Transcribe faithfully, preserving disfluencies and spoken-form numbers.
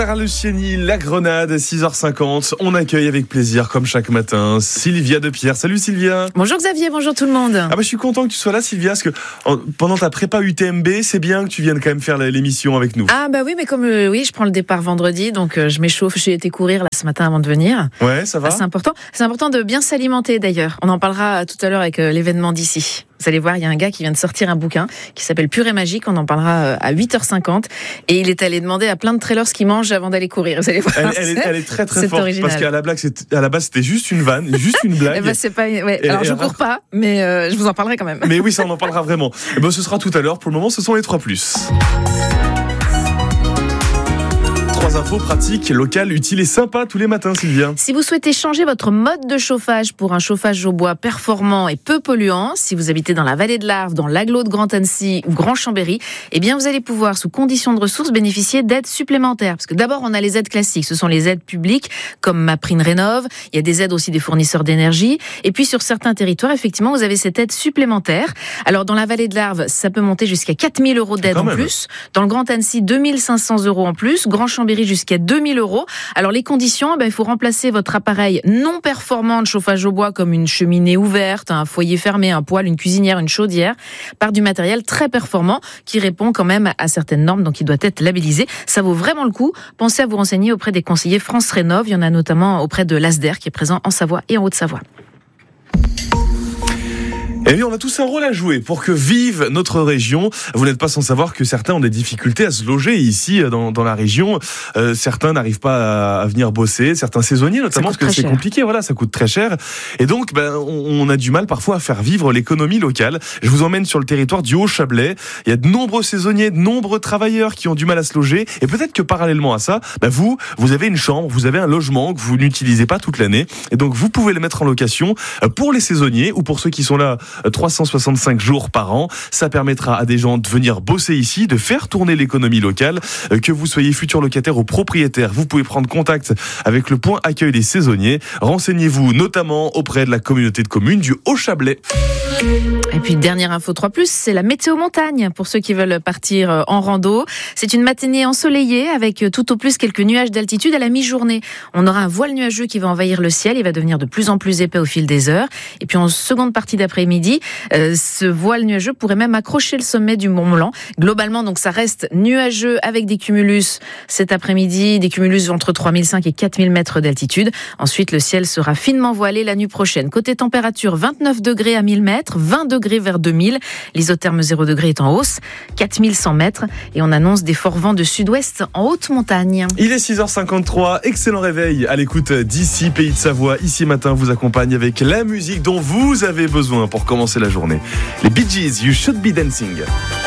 Clara Luciani, La Grenade, six heures cinquante. On accueille avec plaisir, comme chaque matin, Sylvia Depierre. Salut Sylvia. Bonjour Xavier, bonjour tout le monde. Ah bah, je suis content que tu sois là Sylvia, parce que en, pendant ta prépa U T M B, c'est bien que tu viennes quand même faire l'émission avec nous. Ah bah oui, mais comme euh, oui, je prends le départ vendredi, donc euh, je m'échauffe. J'ai été courir là ce matin avant de venir. Ouais, ça va. Ah, c'est important. C'est important de bien s'alimenter d'ailleurs. On en parlera tout à l'heure avec euh, l'événement d'ici. Vous allez voir, il y a un gars qui vient de sortir un bouquin qui s'appelle Pur et Magique. On en parlera à huit heures cinquante. Et il est allé demander à plein de trailers ce qu'ils mangent avant d'aller courir. Vous allez voir. Elle, elle, est, elle est très très c'est forte. Original. Parce qu'à la, blague, à la base, c'était juste une vanne, juste une blague. Eh ben, c'est pas, ouais. Et, Alors, et je alors... cours pas, mais euh, je vous en parlerai quand même. Mais oui, ça, on en parlera vraiment. Et ben, ce sera tout à l'heure. Pour le moment, ce sont les trois plus. Trois infos pratiques, locales, utiles et sympas tous les matins, Sylvia. Si vous souhaitez changer votre mode de chauffage pour un chauffage au bois performant et peu polluant, si vous habitez dans la vallée de l'Arve, dans l'agglo de Grand-Annecy ou Grand-Chambéry, eh bien vous allez pouvoir, sous conditions de ressources, bénéficier d'aides supplémentaires. Parce que d'abord, on a les aides classiques. Ce sont les aides publiques, comme MaPrimeRénov'. Il y a des aides aussi des fournisseurs d'énergie. Et puis, sur certains territoires, effectivement, vous avez cette aide supplémentaire. Alors, dans la vallée de l'Arve, ça peut monter jusqu'à quatre mille euros d'aide en plus. Dans le Grand-Annecy, deux mille cinq cents euros en plus. Grand-Chambéry, jusqu'à deux mille euros. Alors les conditions, ben, il faut remplacer votre appareil non performant de chauffage au bois comme une cheminée ouverte, un foyer fermé, un poêle, une cuisinière, une chaudière, par du matériel très performant qui répond quand même à certaines normes, donc il doit être labellisé. Ça vaut vraiment le coup. Pensez à vous renseigner auprès des conseillers France Rénov'. Il y en a notamment auprès de l'A S D E R qui est présent en Savoie et en Haute-Savoie. Eh bien, on a tous un rôle à jouer pour que vive notre région. Vous n'êtes pas sans savoir que certains ont des difficultés à se loger ici dans, dans la région. Euh, certains n'arrivent pas à, à venir bosser, certains saisonniers notamment, parce que c'est cher. compliqué. Voilà, ça coûte très cher. Et donc, ben, on, on a du mal parfois à faire vivre l'économie locale. Je vous emmène sur le territoire du Haut-Chablais. Il y a de nombreux saisonniers, de nombreux travailleurs qui ont du mal à se loger. Et peut-être que parallèlement à ça, ben, vous, vous avez une chambre, vous avez un logement que vous n'utilisez pas toute l'année. Et donc, vous pouvez le mettre en location pour les saisonniers ou pour ceux qui sont là trois cent soixante-cinq jours par an. Ça permettra à des gens de venir bosser ici, de faire tourner l'économie locale. Que vous soyez futur locataire ou propriétaire, vous pouvez prendre contact avec le point accueil des saisonniers. Renseignez-vous notamment auprès de la communauté de communes du Haut-Chablais. Et puis dernière info trois plus, c'est la météo montagne pour ceux qui veulent partir en rando. C'est une matinée ensoleillée avec tout au plus quelques nuages d'altitude à la mi-journée. On aura un voile nuageux qui va envahir le ciel, il va devenir de plus en plus épais au fil des heures. Et puis en seconde partie d'après-midi, euh, ce voile nuageux pourrait même accrocher le sommet du Mont Blanc. Globalement, donc ça reste nuageux avec des cumulus cet après-midi, des cumulus entre trois mille cinq et quatre mille mètres d'altitude. Ensuite, le ciel sera finement voilé la nuit prochaine. Côté température, vingt-neuf degrés à mille mètres, vingt degrés vers deux mille. L'isotherme zéro degré est en hausse, quatre mille cent mètres. Et on annonce des forts vents de sud-ouest en haute montagne. Il est six heures cinquante-trois, excellent réveil à l'écoute d'ici, Pays de Savoie. Ici Matin vous accompagne avec la musique dont vous avez besoin pour commencer la journée. Les Bee Gees, You Should Be Dancing.